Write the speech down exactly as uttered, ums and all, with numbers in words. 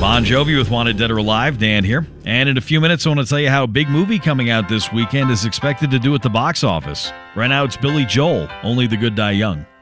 Bon Jovi with Wanted Dead or Alive. Dan here. And in a few minutes, I want to tell you how a big movie coming out this weekend is expected to do at the box office. Right now, it's Billy Joel, Only the Good Die Young.